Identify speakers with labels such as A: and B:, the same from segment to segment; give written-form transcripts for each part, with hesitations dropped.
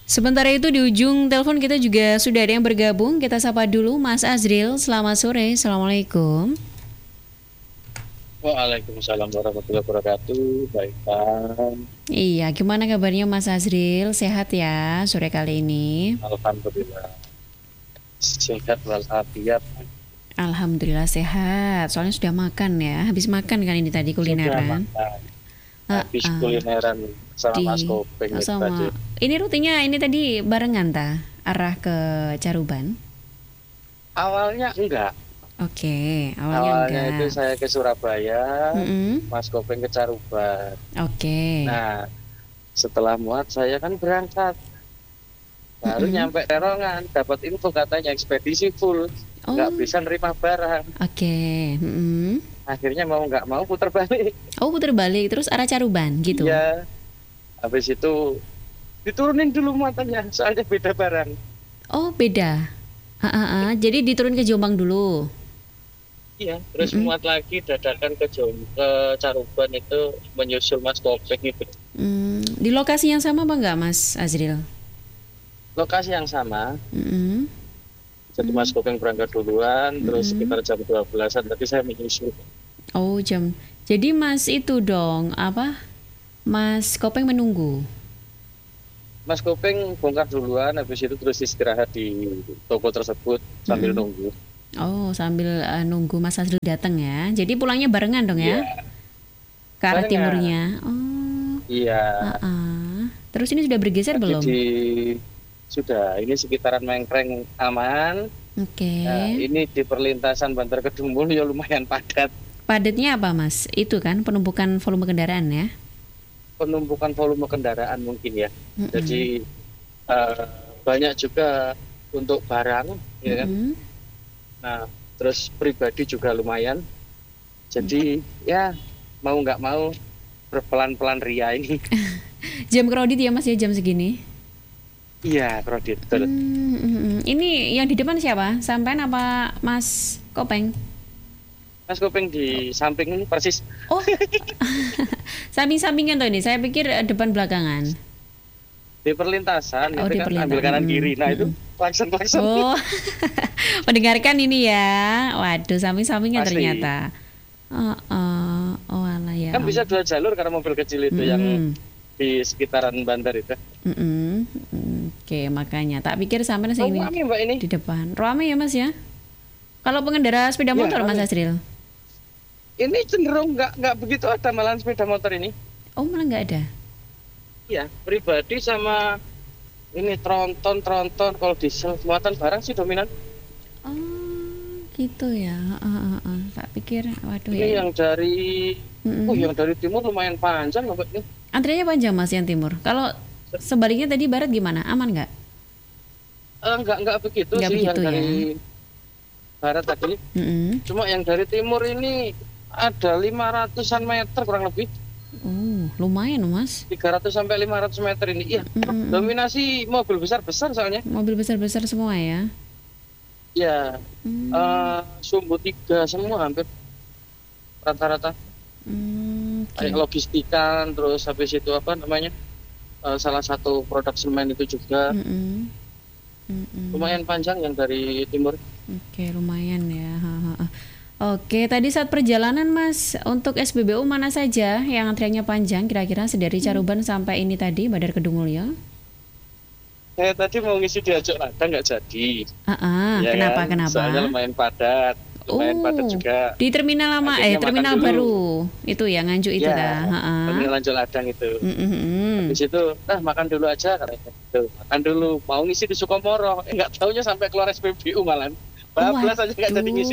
A: Sementara itu di ujung telepon kita juga sudah ada yang bergabung. Kita sapa dulu Mas Azril. Selamat sore. Assalamualaikum.
B: Waalaikumsalam warahmatullahi wabarakatuh. Baik, Pak.
A: Iya, gimana kabarnya Mas Azril? Sehat ya sore kali ini?
B: Alhamdulillah. Sehat walafiat.
A: Alhamdulillah sehat. Soalnya sudah makan ya. Habis makan kan ini tadi kulineran.
B: Habis kulineran sama Mas Kopeng tadi.
A: Ini rutinnya ini tadi barengan ta? Arah ke Caruban?
B: Awalnya enggak.
A: Oke, awalnya enggak.
B: Itu saya ke Surabaya, Mas Kopeng ke Caruban.
A: Oke.
B: Nah, setelah muat saya kan berangkat. Baru nyampe Terongan, dapat info katanya ekspedisi full. Nggak bisa nerima barang.
A: Oke.
B: Akhirnya mau nggak mau putar balik.
A: Oh, putar balik terus arah Caruban gitu?
B: Iya. Habis itu diturunin dulu muatannya, soalnya beda barang.
A: Oh, beda. Jadi diturun ke Jombang dulu.
B: Iya, terus muat lagi dadakan ke Caruban itu menyusul Mas Kopeng itu.
A: Di lokasi yang sama apa enggak Mas Azril?
B: Lokasi yang sama. Jadi Mas Kopeng berangkat duluan, terus sekitar jam 12-an tadi saya menyusul.
A: Oh, jam. Jadi Mas itu dong, apa? Mas Kopeng menunggu.
B: Mas Kopeng bongkar duluan, habis itu terus istirahat di toko tersebut sambil nunggu.
A: Oh, sambil nunggu Mas Azril datang ya. Jadi pulangnya barengan dong ya? Ke arah timurnya. Oh.
B: Iya.
A: Terus ini sudah bergeser belum?
B: Sudah. Ini sekitaran Mengkreng aman.
A: Oke.
B: Nah, ini di perlintasan Bantar Kedungmul ya lumayan padat.
A: Padatnya apa Mas? Itu kan penumpukan volume kendaraan ya?
B: Penumpukan volume kendaraan mungkin ya. Jadi banyak juga untuk barang, ya kan? Nah, terus pribadi juga lumayan. Jadi ya mau nggak mau berpelan-pelan ria ini.
A: Jam kredit ya Mas ya jam segini?
B: Iya, kredit.
A: Ini yang di depan siapa? Sampean apa Mas Kopeng?
B: Mas Kopeng di samping ini persis.
A: Oh, samping-sampingan tuh ini. Saya pikir depan belakangan.
B: Di perlintasan,
A: di
B: kan
A: perlintasan.
B: ambil kanan kiri. Nah itu klakson-klakson.
A: Oh, mendengarkan ini ya. Waduh, samping-sampingan
B: Pasti.
A: ternyata. Oh alah ya.
B: Kan bisa 2 jalur karena mobil kecil itu yang di sekitaran Bantar itu.
A: Oke, makanya tak pikir sampai sini
B: Rame Mbak ini.
A: di depan. Rame ya Mas ya. Kalau pengendara sepeda motor Mas Azril?
B: Ini cenderung nggak begitu ada malahan sepeda motor ini.
A: Oh malah nggak ada.
B: Iya, pribadi sama ini tronton kalau diesel muatan barang sih dominan.
A: Oh gitu ya. Tak pikir waduh
B: Ini
A: ya.
B: yang dari yang dari timur lumayan panjang Mbak ini.
A: Antriannya panjang Mas yang timur. Kalau sebaliknya tadi barat gimana? Aman nggak?
B: Enggak begitu
A: Nggak
B: sih
A: begitu
B: yang
A: ya?
B: dari barat tadi. Cuma yang dari timur ini ada 500-an meter kurang lebih.
A: Lumayan Mas.
B: 300 sampai 500 meter ini. Iya, dominasi mobil besar-besar soalnya.
A: Mobil besar-besar semua ya?
B: Iya, sumbu 3 semua hampir rata-rata. Kayak logistikan, terus habis itu apa namanya, salah satu produk semen itu juga. Lumayan panjang yang dari timur.
A: Oke, lumayan ya. Oke, tadi saat perjalanan Mas, untuk SPBU mana saja yang antriannya panjang kira-kira dari Caruban sampai ini tadi, Bandar Kedungmulyo?
B: Saya tadi mau ngisi di Ajok Ladang nggak jadi. Ya
A: Kenapa?
B: kan? Soalnya lumayan padat. Padat juga.
A: Di terminal lama, terminal baru itu ya, Nganjuk itu dah.
B: Terminal Ajok Ladang itu. Habis itu, makan dulu aja katanya. Tuh, makan dulu. Mau ngisi di Sukomoro, nggak taunya sampai keluar SPBU malah. Bablas aja nggak jadi ngisi.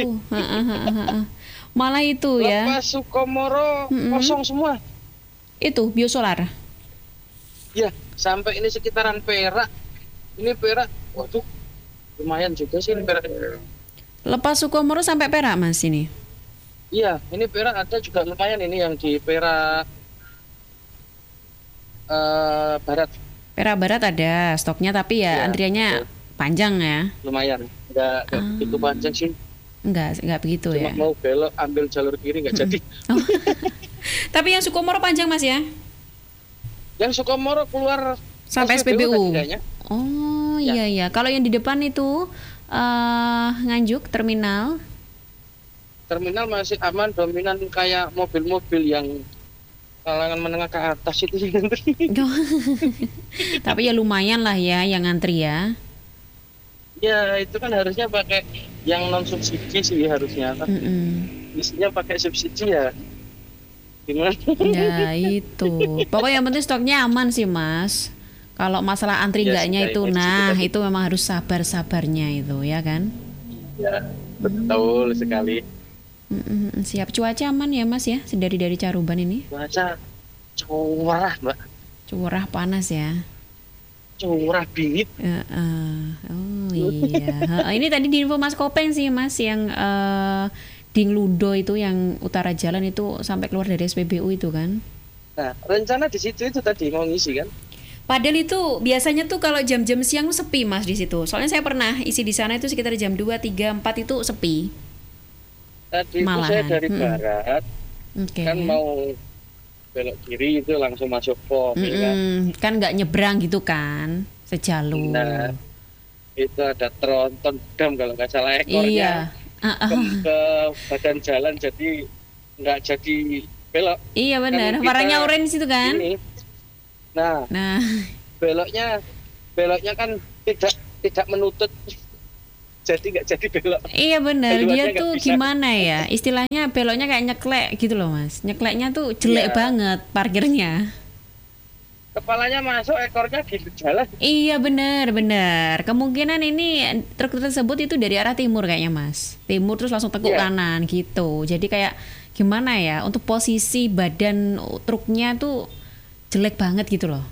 A: Malah itu ya.
B: Lepas Sukomoro kosong semua.
A: Itu biosolar.
B: Ya, sampai ini sekitaran Perak. Ini Perak, waduh, lumayan juga sih ini Perak.
A: Lepas Sukomoro sampai Perak Mas ini?
B: Iya, ini Perak ada juga lumayan ini yang di Perak Barat.
A: Perak Barat ada stoknya tapi ya antriannya panjang ya?
B: Lumayan, nggak begitu panjang sih.
A: Enggak begitu.
B: Cuma
A: ya?
B: Mau belok ambil jalur kiri nggak jadi.
A: Tapi yang Sukomoro panjang Mas ya?
B: Yang Sukomoro keluar
A: Sampai SPBU.
B: Tadi
A: Oh
B: ya.
A: iya. Kalau yang di depan itu Nganjuk terminal.
B: Terminal masih aman, dominan kayak mobil-mobil yang kalangan menengah ke atas itu yang ngantri.
A: Tapi ya lumayan lah ya yang ngantri ya.
B: Ya itu kan harusnya pakai yang non subsidi sih harusnya. Tapi isinya pakai subsidi ya. Gimana?
A: Ya itu. Pokoknya yang penting stoknya aman sih Mas. Kalau masalah antri enggaknya itu, itu memang harus sabar-sabarnya itu ya kan?
B: Ya betul sekali.
A: Siap. Cuaca aman ya Mas ya, dari Caruban ini?
B: Cuaca curah Mbak.
A: Curah panas ya?
B: Curah bingit.
A: Oh iya. Ini tadi di info Mas Kopeng sih Mas, yang di Ludo itu yang utara jalan itu sampai keluar dari SPBU itu kan?
B: Nah rencana di situ itu tadi mau ngisi kan?
A: Padahal itu biasanya tuh kalau jam-jam siang sepi Mas di situ. Soalnya saya pernah isi di sana itu sekitar jam 2, 3, 4 itu sepi.
B: Tadi itu saya dari barat, kan mau belok kiri itu langsung masuk pom, ya
A: kan nggak nyebrang gitu kan, sejalur.
B: Nah, itu ada tronton dam kalau nggak salah ekornya ke badan jalan, jadi nggak jadi belok.
A: Iya benar, kan warnanya orange itu kan. Ini.
B: Nah, beloknya kan tidak menutut. Jadi nggak jadi belok.
A: Iya benar, dia tuh gimana ya, istilahnya beloknya kayak nyeklek gitu loh Mas. Nyekleknya tuh jelek banget parkirnya.
B: Kepalanya masuk, ekornya di jalan.
A: Iya benar. Kemungkinan ini truk tersebut itu dari arah timur kayaknya Mas. Timur terus langsung tekuk kanan gitu. Jadi kayak gimana ya, untuk posisi badan truknya tuh jelek banget gitu loh.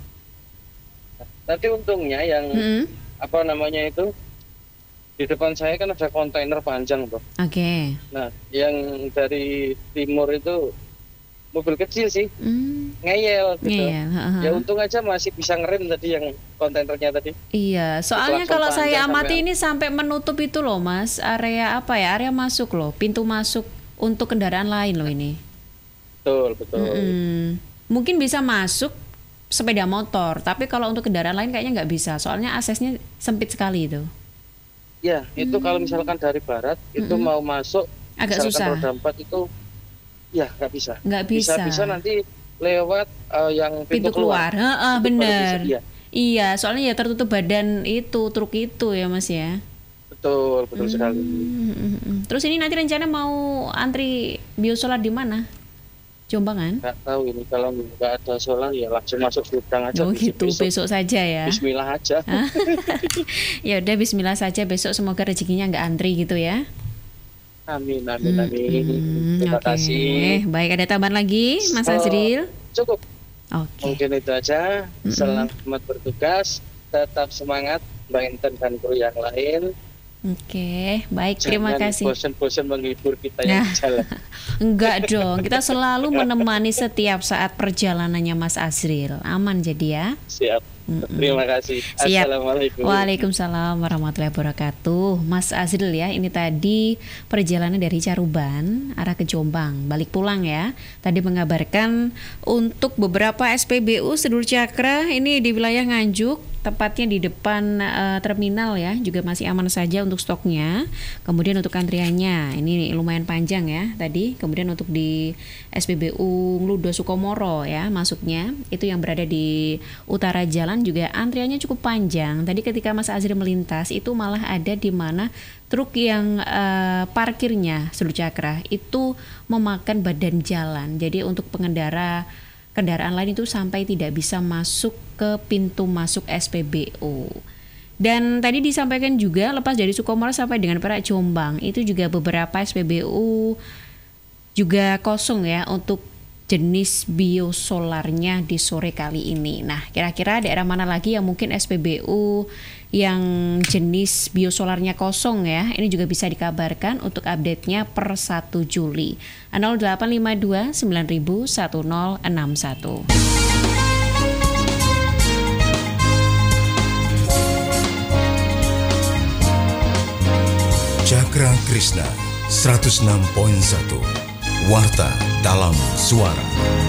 B: Nanti untungnya yang apa namanya itu, di depan saya kan ada kontainer panjang tuh.
A: Oke.
B: Nah, yang dari timur itu mobil kecil sih, ngeyel gitu. Ya untung aja masih bisa ngerem tadi yang kontainernya tadi.
A: Iya, soalnya kalau saya amati ini sampai menutup itu loh Mas, area apa ya, area masuk loh, pintu masuk untuk kendaraan lain loh ini.
B: Betul.
A: Mungkin bisa masuk sepeda motor, tapi kalau untuk kendaraan lain kayaknya nggak bisa, soalnya aksesnya sempit sekali itu.
B: Ya, itu kalau misalkan dari barat itu mau masuk
A: agak susah.
B: Roda 4 itu ya nggak bisa.
A: Nggak bisa.
B: Bisa nanti lewat yang pintu
A: keluar. Bener. Iya, soalnya ya tertutup badan itu truk itu ya Mas ya.
B: Betul sekali.
A: Terus ini nanti rencana mau antri biosolar di mana? Jombang kan?
B: Nggak tahu ini, kalau nggak ada solar ya langsung masuk gudang aja.
A: Oh gitu, besok saja ya.
B: Bismillah aja.
A: Ya udah Bismillah saja, besok semoga rezekinya nggak antri gitu ya.
B: Amin. Terima kasih.
A: Baik, ada tambahan lagi Mas Azril?
B: Cukup.
A: Oke.
B: Mungkin itu aja. Selamat bertugas, tetap semangat Mbak Inten dan kru yang lain.
A: Oke, baik, terima kasih.
B: Bosan-bosan menghibur kita yang jalan.
A: Enggak dong, kita selalu menemani setiap saat perjalanannya Mas Azril. Aman jadi ya.
B: Siap. Terima kasih.
A: Siap.
B: Assalamualaikum.
A: Waalaikumsalam warahmatullahi wabarakatuh. Mas Azril ya, ini tadi perjalanan dari Caruban arah ke Jombang, balik pulang ya. Tadi mengabarkan untuk beberapa SPBU Sedulur Cakra ini di wilayah Nganjuk, tepatnya di depan terminal ya, juga masih aman saja untuk stoknya. Kemudian untuk antriannya ini lumayan panjang ya tadi. Kemudian untuk di SPBU Ludo Sukomoro ya masuknya, itu yang berada di utara jalan juga antriannya cukup panjang. Tadi ketika Mas Azril melintas itu malah ada di mana truk yang parkirnya Sedulur Cakra itu memakan badan jalan. Jadi untuk kendaraan lain itu sampai tidak bisa masuk ke pintu masuk SPBU. Dan tadi disampaikan juga lepas dari Sukomoro sampai dengan Perak Jombang itu juga beberapa SPBU juga kosong ya untuk jenis biosolarnya di sore kali ini. Nah, kira-kira daerah mana lagi yang mungkin SPBU yang jenis biosolarnya kosong ya? Ini juga bisa dikabarkan untuk update-nya per 1 Juli. 0852 9000 1061.
C: Cakra Krishna 106.1 Warta dalam suara.